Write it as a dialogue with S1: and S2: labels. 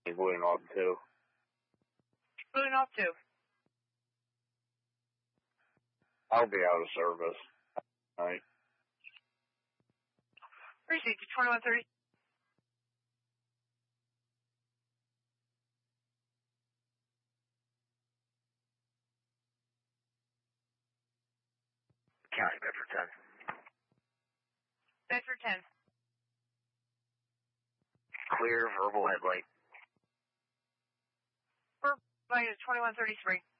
S1: Blue North 2.
S2: Blue North 2.
S1: I'll be out of service. All right.
S2: Receipt to 2130.
S3: County, Bedford 10.
S2: Bedford 10.
S3: Clear, verbal headlight.
S2: Verbal headlight is 2133.